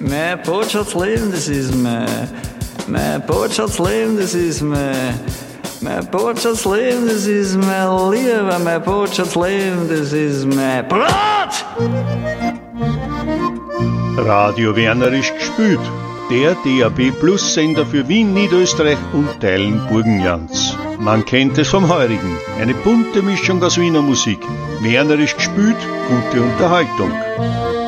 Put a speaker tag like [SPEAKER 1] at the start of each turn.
[SPEAKER 1] Mein Botschaftsleben, das ist mein Botschaftsleben, das ist mein Botschaftsleben, das ist mein Lieber, mein Botschaftsleben, das ist mein Brot!
[SPEAKER 2] Radio Wernerisch gespielt. Der DAB Plus Sender für Wien, Niederösterreich und Teilen Burgenlands. Man kennt es vom Heurigen. Eine bunte Mischung aus Wiener Musik. Wernerisch gespielt, gute Unterhaltung.